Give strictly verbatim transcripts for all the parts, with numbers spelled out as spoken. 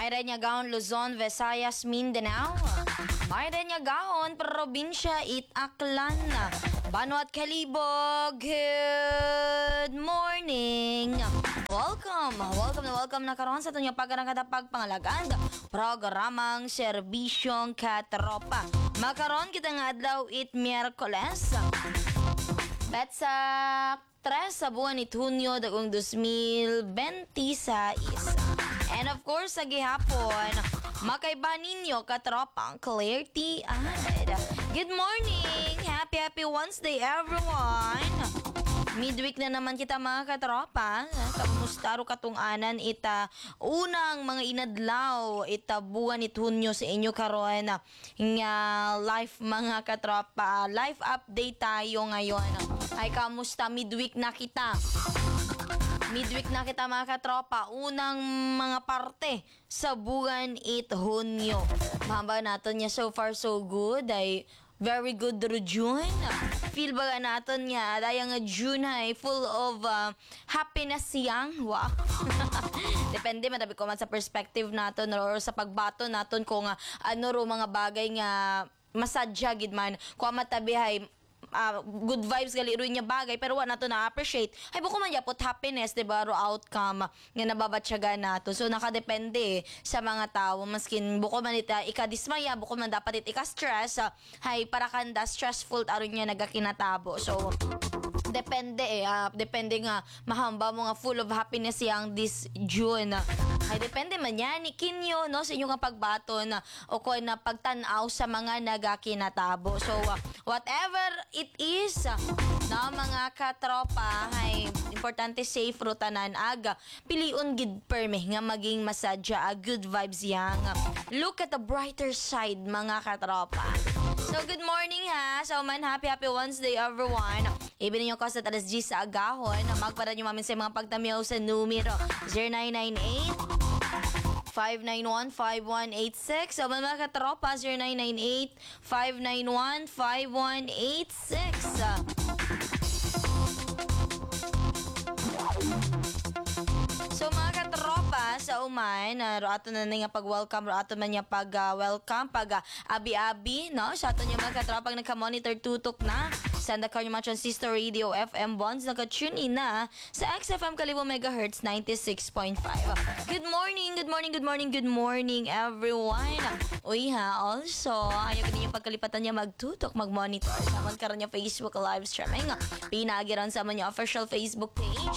Mayroon niya gahon Luzon, Visayas, Mindanao. Mayroon niya gahon probinsya It-Aklan. Banwat Kalibo, good morning. Welcome, welcome na welcome na karon sa itong pagkarang katapag pangalagaan programang serbisyong katropa. Makaron kita nga adlaw it Miyerkules. Betsa tres sa buwan ni Hunyo dagong two thousand twenty-six. And of course, sa gihapon, makaiba ninyo katropang Clarity Ad. Good morning! Happy, happy Wednesday, everyone! Midweek na naman kita mga katropa. Kamusta ro katung-anan ita unang mga inadlaw ita buwan ni Hunyo sa inyo karon nga life mga katropa. Life update tayo ngayon. Ay kamusta midweek na kita? Midweek na kita mga katropa, unang mga parte sa buwan it Hunyo. Mahaba natin niya so far so good ay very good ro June. Feel ba natin niya dahil nga June ay full of uh, happiness siyang. Wow. Depende matabi ko man sa perspective natin or sa pagbato natin kung uh, ano ro mga bagay nga masadya gid man. Kung matabi ay Uh, good vibes gali ro niya bagay pero wa nato na appreciate ay buko man yapot happiness diba ro outcome nga nababatyaga nato so nakadepende sa mga tao maskin buko man ita ikadismaya buko man dapat it ika-stress uh, hay para kanda stressful aron niya nagakinatabo so depende eh uh, depende nga mahamba mo nga full of happiness yang this June ay depende man yan ni Kinyo no sa inyong pagbaton uh, o ko na pagtan-aw sa mga nagakinatabo so uh, whatever it is uh, na mga katropa ay importante safe rutanan aga piliun gid perme nga maging masadya uh, good vibes yang look at the brighter side mga katropa. So good morning ha so man happy happy Wednesday everyone. Ibig ninyo ko sa talas G sa agahon magpada nyo mamin sa mga pagtamiyaw sa numero zero nine nine eight five nine one five one eight six o mga katropa zero nine nine eight five nine one five one eight six. So mga katropa sa uman, uh, ato na nga pag-welcome, ato man niya pag-welcome, uh, pag uh, abi-abi, no? Sa ato niya mga katropa naka-monitor tutok na sa Dakar yung mga transistor radio F M Bonds, naka-tune in na sa X F M Kalibo Megahertz ninety-six point five. Good morning, good morning, good morning, good morning everyone. Uy ha, also, ayaw ka niyo pagkalipatan niya magtutok, mag-monitor. Saman karon niya Facebook live streaming. Pinagiran sa niya official Facebook page.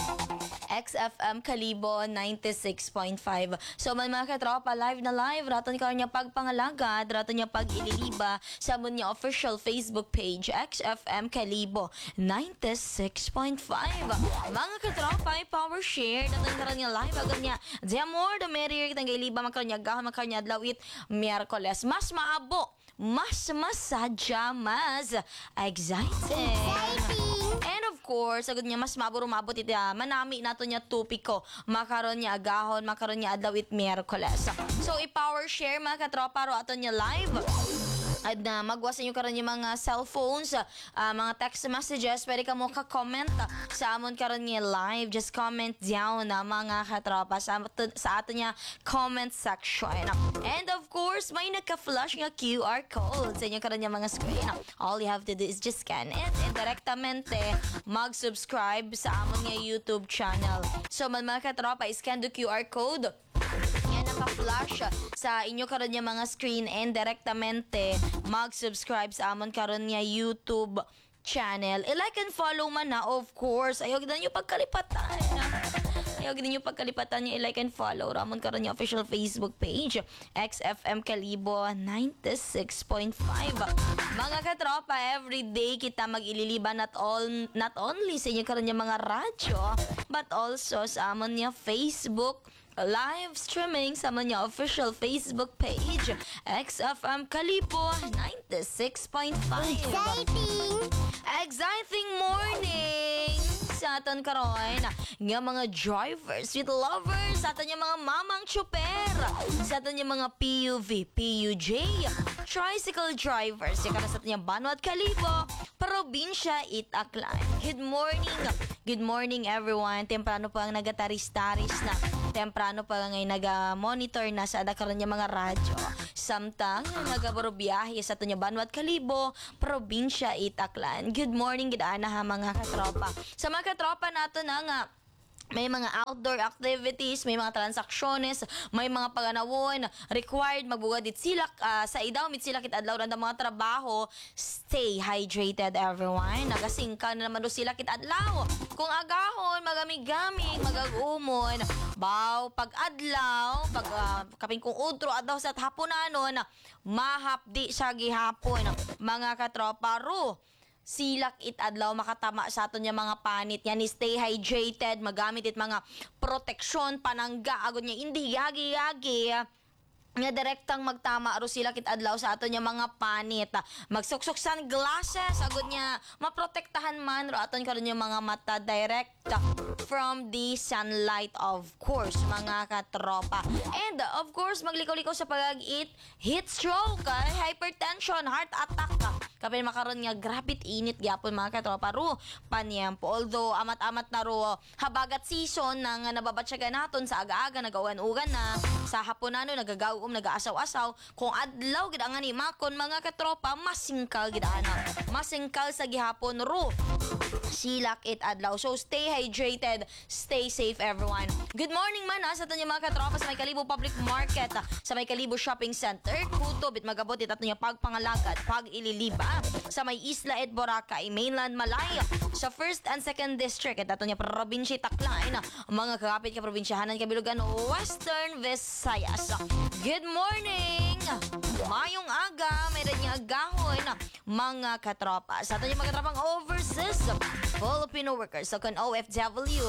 X F M Kalibo ninety-six point five. So man mga katropa, live na live raton ka niya pagpangalaga, raton niya pag-ililiba sa mo niya official Facebook page X F M Kalibo ninety-six point five. Mga katropa, power share raton ka niya live agad niya. The more the merrier kitang iliba magkaroon niya gahon magkaroon niya adlaw it Miyerkules. Mas maabo, mas masadya, mas exciting. Exciting. And of course, agad niya mas maburo-mabot ito manami nato niya tupiko makaron niya agahon makaron niya adlaw it Miyerkules. So i-power share mga katropa ro ato niya live. At na magwasan nyo karon yung mga cellphones, uh, mga text messages, pwede ka mo ka-comment uh, sa amon karon niya live. Just comment down na uh, mga katropa sa, sa ato niya comment section. And of course, may nagka-flash nga Q R code sa inyo karon niya mga screen. All you have to do is just scan it and direktamente mag-subscribe sa amon niya YouTube channel. So man mga katropa, scan the Q R code. Naka-flash sa inyo karon niya mga screen and direktamente mag-subscribe sa amon karon niya YouTube channel. I-like and follow man na, of course. Ayaw gid niyo pagkalipatan. Ayaw gid niyo pagkalipatan niyo i-like and follow ramon karon niya official Facebook page X F M Kalibo ninety-six point five. Mga katropa, everyday kita mag-ililiba not all not only sa inyo karon niya mga radyo but also sa amon niya Facebook live streaming sa mga official Facebook page X F M Kalibo ninety-six point five. Exciting! Exciting morning! Sa aton karon nga mga drivers with lovers, sa aton nga mga mamang tsuper, sa aton nga mga P U V, P U J, tricycle drivers, yung sa aton nga Banwat Kalibo, probinsya It-Aklan. Good morning! Good morning everyone. Temprano pa ang nagataris-taris na. Temprano pa ngay naga-monitor na sa adakaron niya mga radyo. Samtang nagabaro biyahe sa tunya Banwat Kalibo, probinsya Itaklan. Good morning gid ana ha mga katropa. Sa mga katropa nato na nga may mga outdoor activities, may mga transaksyones, may mga paganawon, required magbugad it silak uh, sa idaw mit silak it adlaw randa mga trabaho. Stay hydrated everyone. Nagasingka na naman do silak it adlaw. Kung agahon, magamig-gamig, magagumon, baw pag adlaw, pag uh, kaping kung utro adlaw sa hapunanon, mahapdi sa gihapon mga katropa ro. Silak it adlaw makatama sa aton niya mga panit yan, stay hydrated, magamit it mga proteksyon panangga agod niya hindi yagi-yagi nga direktang magtama aro sila kit adlaw sa aton niya mga panit. Magsuksok sunglasses agod niya maprotektahan man ro aton karon niya mga mata direct from the sunlight of course mga katropa. And of course maglikaw-likaw sa pag-eat, heat stroke, hypertension, heart attack. Kapin makaron nga grabit init gyapon mga katropa ro panyempo. Although amat-amat na ro habagat season nang nababatsagan naton sa aga-aga nagawan-ugan na sa hapunano nagagaw nagaasaw-asaw kung adlaw gid ang ani makon mga katropa masingkal gid ana. Masingkal sa gihapon ro. Silak it adlaw. So stay hydrated, stay safe everyone. Good morning man ha, sa tanyo mga katropa sa May Kalibo Public Market, sa May Kalibo Shopping Center, Kuto, bit magabot it ato niya pagpangalagad, pag ililiba sa May Isla et Boracay, Mainland Malaya, sa first and second district it ato niya probinsya Tacloban, mga kakapit ka probinsyahanan kabilugan Western Visayas. Good morning! Mayong aga, may rin niya agahon mga katropa. Sa ato niya mga katropang overseas Filipino workers, so kan O F W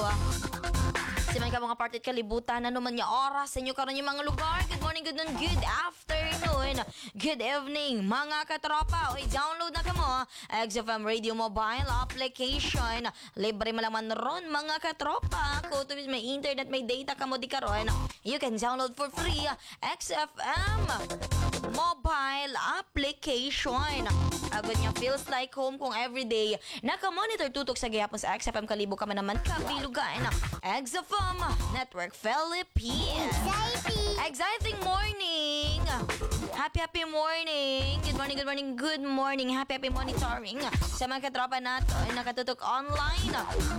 si may ka mga partit kalibutan na naman niya oras sa inyo karon yung mga lugar. Good morning, good noon, good afternoon, good evening mga katropa. Oy, download na kamo X F M Radio Mobile Application. Libre malaman ron mga katropa. Kung may internet, may data kamo di karon, you can download for free X F M Mobile Application. Agad niya feels like home kung everyday naka-monitor tutok sa gihapon sa X F M Kalibo ka man naman kabilugan. X F M Network Philippines. Exciting! Exciting morning! Happy, happy morning! Good morning, good morning, good morning. Happy, happy monitoring sa mga katropa nato ay nakatutok online.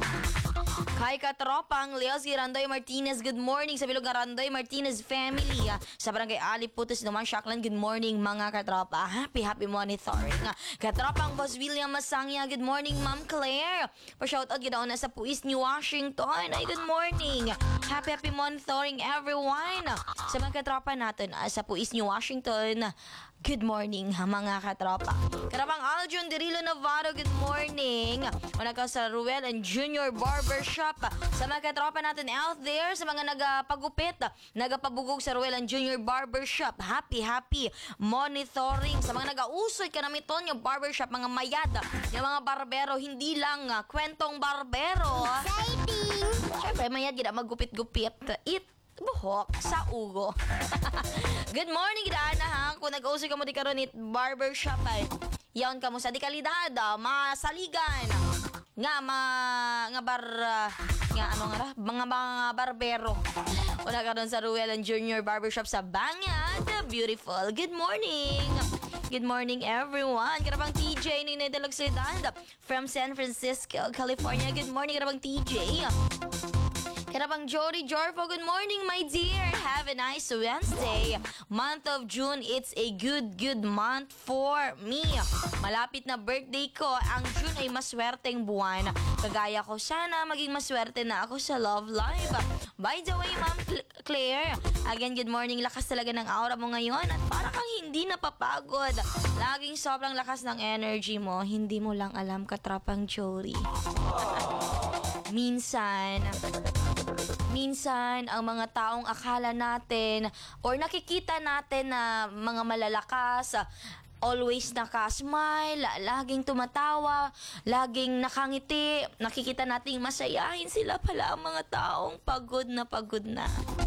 Kay katropang Leosi Randoy Martinez, good morning sa bilog nga Randoy Martinez family. Sa barangay Aliputos naman, Shaklan, good morning mga katropa. Happy, happy monitoring. Katropang Boss William Masangya, good morning Ma'am Claire. Pa-shoutout ginaon na sa Puis, New Washington. Ay, good morning. Happy, happy monitoring everyone. Sa mga katropa natin sa Puis, New Washington, good morning mga katropa. Karapang Aljon Dirilo Navarro, good morning. Una ka sa Ruel and Junior Barbershop. Sa mga katropa natin out there, sa mga nagapagupit, nagapabugog sa Ruel and Junior Barbershop, happy, happy monitoring. Sa mga nagausoy ka namin ton, yung barbershop, mga mayad, yung mga barbero, hindi lang uh, kwentong barbero. Exciting! Siyempre, mayad gina maggupit-gupit. It buhok sa ugo. Good morning, Gidana, ha? Kung nag-usoy ka mo di karon it barbershop ay yaon ka mo sa di kalidad, ah, masaligan. Nga, ma, nga bar, ah, nga ano nga ra? Mga mga barbero. Una ka doon sa Ruel and Junior Barbershop sa Bangad. Beautiful. Good morning. Good morning, everyone. Karabang T J ni Nedalagsidad from San Francisco, California. Good morning, karabang T J. Karabang Jody Jorfo, good morning, my dear. Have a nice Wednesday. Month of June, it's a good, good month for me. Malapit na birthday ko. Ang June ay maswerteng buwan. Kagaya ko, sana maging maswerte na ako sa love life. By the way, Ma'am Claire, again, good morning. Lakas talaga ng aura mo ngayon at para kang hindi napapagod. Laging sobrang lakas ng energy mo. Hindi mo lang alam, katrapang Jody. Minsan, minsan ang mga taong akala natin or nakikita natin na mga malalakas, always naka-smile, laging tumatawa, laging nakangiti, nakikita nating masayahin, sila pala ang mga taong pagod na pagod na.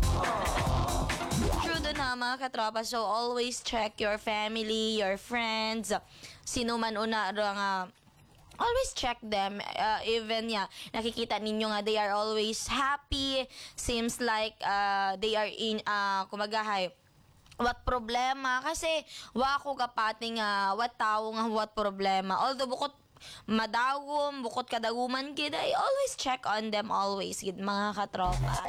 True doon na mga katropa. So always check your family, your friends, sino man una nga always check them. Uh, even yeah, nakikita ninyo nga they are always happy. Seems like uh, they are in uh, kumagahay what problema kasi wa ko kapating nga what tao nga what problema, although bukod madawom bukod kadaguman gid I always check on them always gid mga katropa.